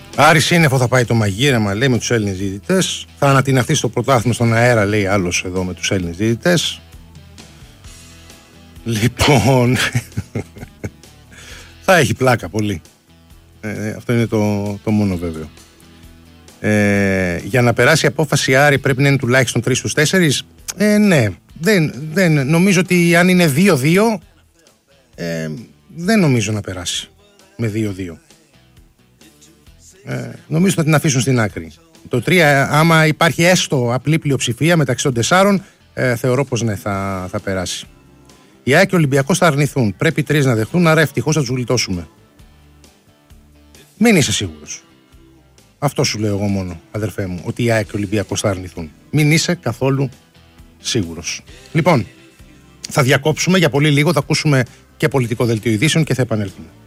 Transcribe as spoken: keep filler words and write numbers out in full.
Άρη σύννεφο θα πάει το μαγείρεμα, λέει, με τους Έλληνες διαιτητές. Θα ανατιναχθεί στο πρωτάθλημα στον αέρα, λέει άλλος εδώ, με τους Έλληνες διαιτητές. Λοιπόν, θα έχει πλάκα πολύ. Ε, αυτό είναι το, το μόνο βέβαιο. Ε, για να περάσει η απόφαση Άρη πρέπει να είναι τουλάχιστον τρεις στους τέσσερις. Ε, ναι, δεν, δεν, νομίζω ότι αν είναι δύο δύο ε, δεν νομίζω να περάσει με δύο δύο. Ε, νομίζω θα την αφήσουν στην άκρη. Το τρία, άμα υπάρχει έστω απλή πλειοψηφία μεταξύ των τεσσάρων, ε, θεωρώ πως ναι, θα, θα περάσει. Οι ΑΕΚ και ο Ολυμπιακός θα αρνηθούν. Πρέπει οι τρεις να δεχτούν, άρα ευτυχώς θα τους γλιτώσουμε. Μην είσαι σίγουρος. Αυτό σου λέω εγώ μόνο, αδερφέ μου, ότι οι ΑΕΚ και ο Ολυμπιακός θα αρνηθούν. Μην είσαι καθόλου σίγουρος. Λοιπόν, θα διακόψουμε για πολύ λίγο, θα ακούσουμε και πολιτικό δελτίο ειδήσεων και θα επανέλθουμε.